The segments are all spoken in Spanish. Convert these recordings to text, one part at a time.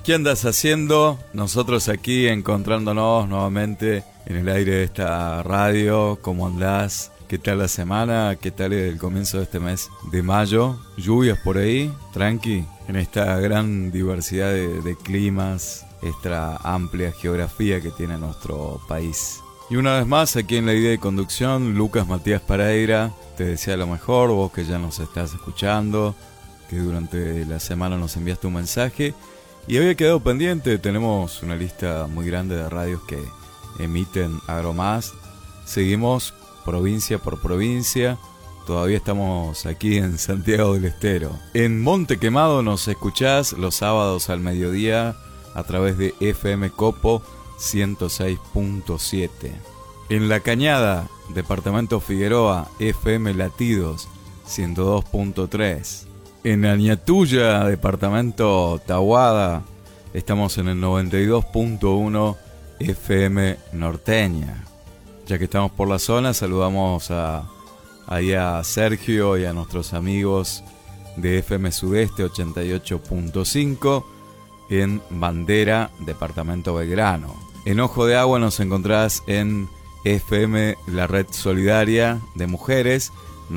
¿Qué andas haciendo? Nosotros aquí encontrándonos nuevamente en el aire de esta radio. ¿Cómo andás? ¿Qué tal la semana? ¿Qué tal el comienzo de este mes de mayo? ¿Lluvias por ahí? ¿Tranqui? En esta gran diversidad de climas, esta amplia geografía que tiene nuestro país. Y una vez más, aquí en la idea de conducción, Lucas Matías Pereira, te desea lo mejor, vos que ya nos estás escuchando, que durante la semana nos enviaste un mensaje. Y había quedado pendiente, tenemos una lista muy grande de radios que emiten Agromás. Seguimos provincia por provincia, todavía estamos aquí en Santiago del Estero. En Monte Quemado nos escuchás los sábados al mediodía a través de FM Copo 106.7. En La Cañada, departamento Figueroa, FM Latidos 102.3. En Añatuya, departamento Tahuada, estamos en el 92.1 FM Norteña. Ya que estamos por la zona, saludamos ahí a Sergio y a nuestros amigos de FM Sudeste 88.5 en Bandera, departamento Belgrano. En Ojo de Agua nos encontrás en FM La Red Solidaria de Mujeres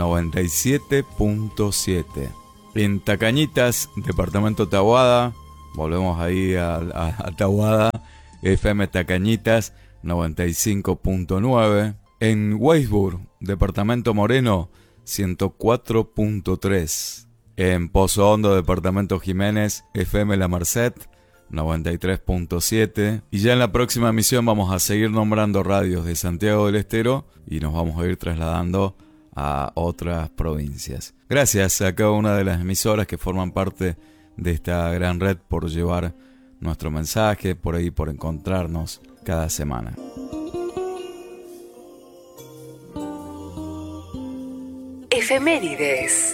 97.7. En Tacañitas, departamento Tahuada, volvemos ahí a Tahuada, FM Tacañitas 95.9. En Weisburg, departamento Moreno 104.3. En Pozo Hondo, departamento Jiménez, FM La Merced 93.7. Y ya en la próxima emisión vamos a seguir nombrando radios de Santiago del Estero y nos vamos a ir trasladando a otras provincias. Gracias a cada una de las emisoras que forman parte de esta gran red por llevar nuestro mensaje, por ahí por encontrarnos cada semana. Efemérides.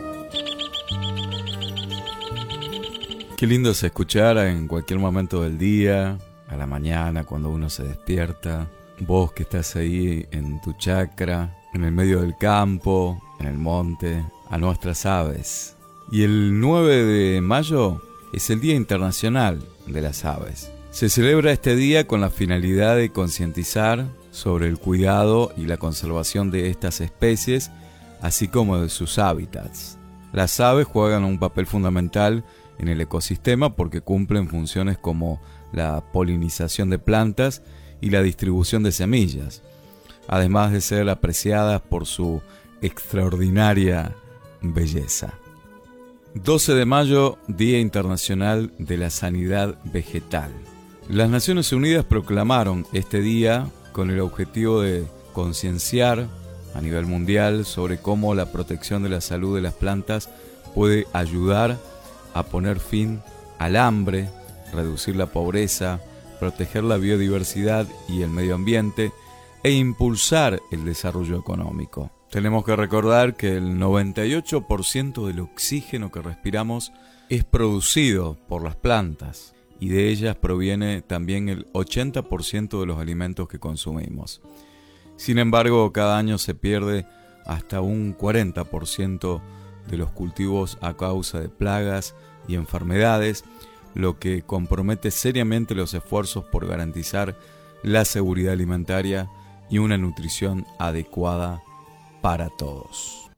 Qué lindo es escuchar en cualquier momento del día, a la mañana cuando uno se despierta, vos que estás ahí en tu chacra, en el medio del campo, en el monte, a nuestras aves. Y el 9 de mayo es el Día Internacional de las Aves. Se celebra este día con la finalidad de concientizar sobre el cuidado y la conservación de estas especies, así como de sus hábitats. Las aves juegan un papel fundamental en el ecosistema porque cumplen funciones como la polinización de plantas y la distribución de semillas, además de ser apreciadas por su extraordinaria belleza. 12 de mayo, Día Internacional de la Sanidad Vegetal. Las Naciones Unidas proclamaron este día con el objetivo de concienciar a nivel mundial sobre cómo la protección de la salud de las plantas puede ayudar a poner fin al hambre, reducir la pobreza, proteger la biodiversidad y el medio ambiente e impulsar el desarrollo económico. Tenemos que recordar que el 98% del oxígeno que respiramos es producido por las plantas y de ellas proviene también el 80% de los alimentos que consumimos. Sin embargo, cada año se pierde hasta un 40% de los cultivos a causa de plagas y enfermedades, lo que compromete seriamente los esfuerzos por garantizar la seguridad alimentaria y una nutrición adecuada para todos.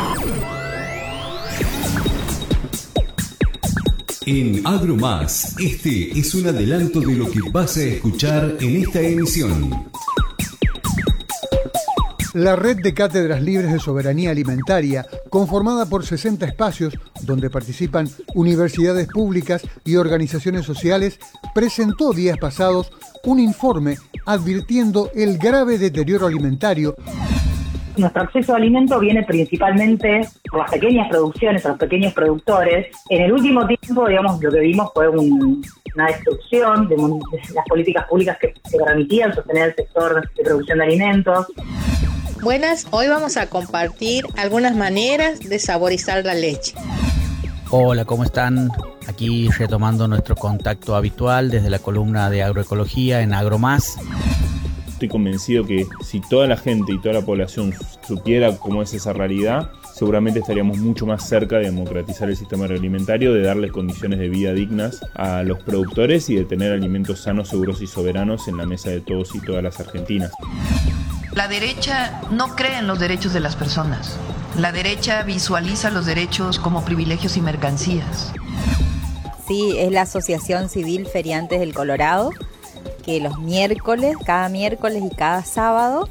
En Agromás, este es un adelanto de lo que vas a escuchar en esta emisión. La red de cátedras libres de soberanía alimentaria, conformada por 60 espacios donde participan universidades públicas y organizaciones sociales, presentó días pasados un informe advirtiendo el grave deterioro alimentario. Nuestro acceso a alimento viene principalmente por las pequeñas producciones, los pequeños productores. En el último tiempo, digamos, lo que vimos fue una destrucción de las políticas públicas que permitían sostener el sector de producción de alimentos. Buenas, hoy vamos a compartir algunas maneras de saborizar la leche. Hola, ¿cómo están? Aquí retomando nuestro contacto habitual desde la columna de agroecología en Agromás. Estoy convencido que si toda la gente y toda la población supiera cómo es esa realidad, seguramente estaríamos mucho más cerca de democratizar el sistema agroalimentario, de darle condiciones de vida dignas a los productores y de tener alimentos sanos, seguros y soberanos en la mesa de todos y todas las argentinas. La derecha no cree en los derechos de las personas. La derecha visualiza los derechos como privilegios y mercancías. Sí, es la Asociación Civil Feriantes del Colorado, que los miércoles, cada miércoles y cada sábado,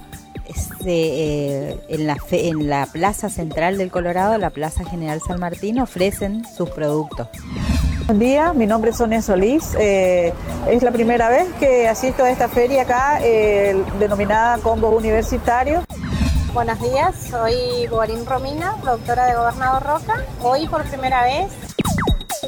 en la plaza central del Colorado, la Plaza General San Martín, ofrecen sus productos. Buen día, mi nombre es Sonia Solís. Es la primera vez que asisto a esta feria acá, denominada Combos Universitarios. Buenos días, soy Borín Romina, productora de Gobernador Roca. Hoy por primera vez